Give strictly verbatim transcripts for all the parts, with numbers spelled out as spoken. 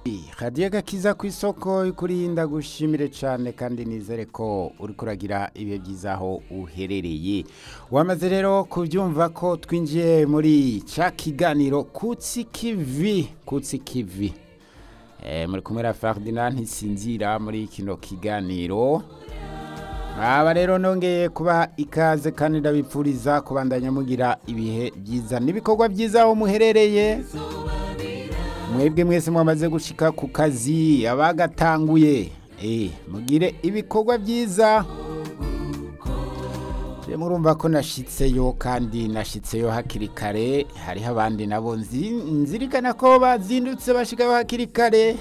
Hadiye gakiza ku isoko ikurinda gushimire cyane kandi nizere ko uri kuragira ibihe byiza aho uherereye. Wamaze rero kubyumva ko twinjiye muri ca kiganiro Kutsi Kivi, Kutsi Kivi. Eh muri kumwe na Ferdinand Ntisinzira muri kino kiganiro. Aba rero nongeye kuba ikaze kandi ndabipfuriza kubandanya mugira ibihe byiza n'ibikorwa byiza aho muherereye. Mwebwe mwese mwamaze gushika ku kazi abagatanguye eh mugire ibikorwa byiza. Je murumva ko nashitseyo kandi nashitseyo hakiri kare, hari abandi nabo nzirikana ko bazindutse bashika hakiri kare.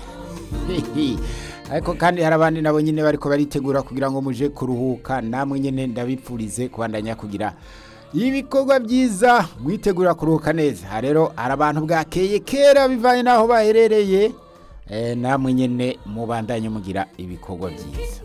Ariko kandi hari abandi nabo nyine bariko baritegura kugira ngo muje kuruhuka, namwe nyene ndabipfurize kubandanya kugira ibikorwa byiza mwitegura kuruhuka neza. Rero ari abantu bwakeye kera bivanye naho baherereye, eh namwe nyene mubandanye mugira ibikorwa byiza.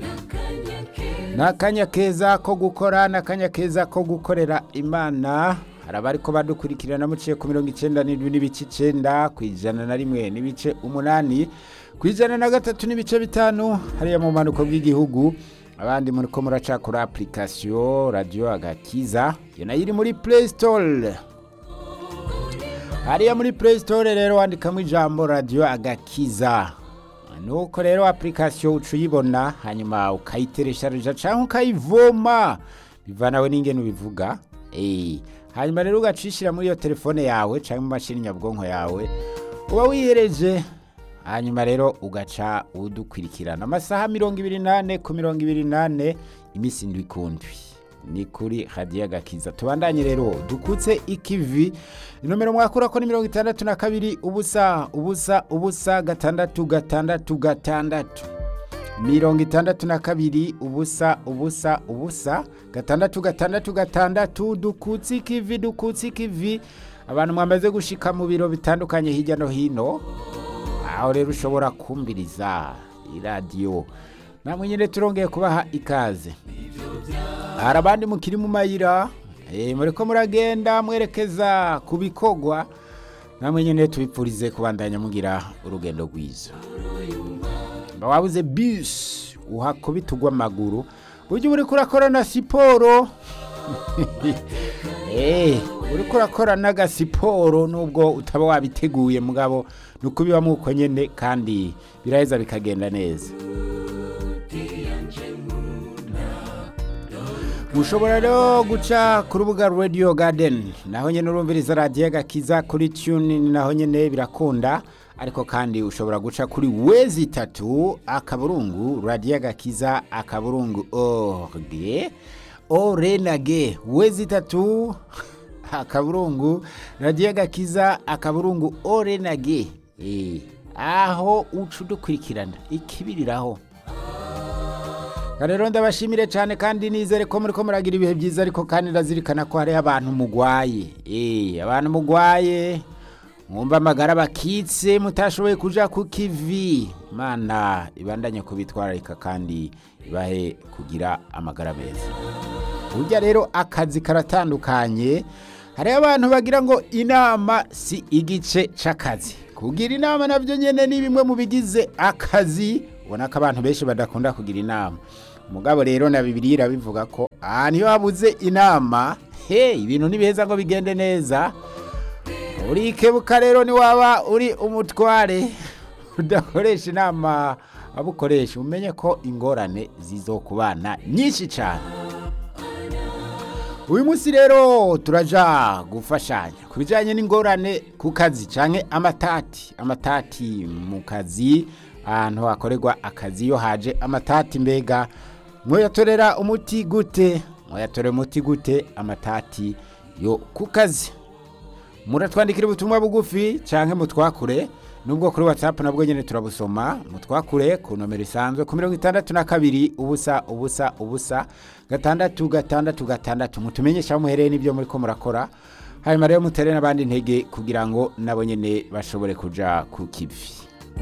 Nakanya keza ko gukora, nakanya keza ko gukorera Imana. Harabari ko badukurikirana muciye ku mirongo icenda n'indwi n'ibice icenda, kwijana na rimwe n'ibice umunani, kwijana na gatatu n'ibice bitanu hariya mu manuko bw'igihugu. Abandi muri ko muraca kuri application Radio Agakiza yana iri muri Play Store. Hariya muri Play Store rero wandika mu ijambo Radio Agakiza. Nuko rero application ucuyibona hanyuma ukayiteresharija canke ukayivoma bivanawe n'ingene ubivuga. Eh hanyuma rero ugacishira muri iyo telefone yawe canke mu mashini nyabwonko yawe uba wihereje. Hanyuma rero ugaca udukwirikirana amasaha mirongo ibiri nane ku mirongo ibiri nane imisi ndwi kundwi ni kuri Radio Agakiza. Tubandanye rero dukutse ikivi. Inomero mwakura ko ni mirongo itandatu na kabiri ubusa ubusa ubusa gatandatu gatandatu gatandatu, mirongo itandatu na kabiri ubusa ubusa ubusa gatandatu gatandatu gatandatu. Dukutse ikivi, dukutse ikivi. Abantu mwamaze gushika mu biro bitandukanye hirya no hino, aho rero ushobora kumbiriza iradiyo. Namwe nyine turongeye kubaha ikaze. Hari abandi mukiri mu mayira, eh mureko muragenda mwerekeza kubikogwa, namwe nyine tubipfurize kubandanya mugira urugendo rwiza. Bawabuze bus uhakubitugwa maguru, uje uri kurakora na siporo. Eh uri kurakora naga siporo nubwo utaba wabiteguye mugabo nukubiba muko nyene kandi biraheza bikagenda neza. Mushobora rero guca ku rubuga Radio Garden, naho nyene urumviriza Radio Agakiza kuri tune, naho nyene birakunda. Ariko kandi ushobora guca kuri wezi tatu akaburungu Radio Agakiza akaburungu org orenage, wezi tatu akaburungu Radio Agakiza akaburungu orenage. Eh aho ucudukurikirana ikibiriraho. Rero ndabashimire cyane kandi nizere ko muri ko muragira ibihe byiza. Ariko kandi ndazirikana ko hari abantu mugwaye, eh abantu mugwaye mwumva amagara bakitse mutashoboye kuja ku kivi. Mana ibandanye kubitwararika kandi ibahe kugira amagara meza. Ujya rero akazi karatandukanye. Hari abantu bagira ngo inama si igice c'akazi. Kugira inama navyo nyene ni bimwe mu bigize akazi. Ubona ko abantu benshi badakunda kugira inama. Mugabo rero na Bibiliya bivuga ko ah niyo habuze inama, he ibintu nibeza ngo bigende neza. Uri kebuka rero ni waba uri umutware udakoresha inama abukoresha, umenye ko ingorane zizokubana nyinshi cyane. Uyu munsi rero turaja gufashanya kubijanye n'ingorane ku kazi canke amatati, amatati mu kazi, ahantu hakorerwa akazi yo haje amatati. Mbega mwoyatorera umuti gute? Mwoyatorera umuti gute amatati yo ku kazi? Muratwandikira ubutumwa bugufi canke mutwakure, nubwo kuri WhatsApp nabwo nyene turabusoma. Mutwakure ku nomero isanzwe ku mirongo itandatu na kabiri ubusa ubusa ubusa gatandatu gatandatu gatandatu. Mutumenyesha muhereye n'ibyo muri ko murakora, hanyuma rero mutere n'abandi intege kugira ngo nabo nyene bashobore kuja ku kivi.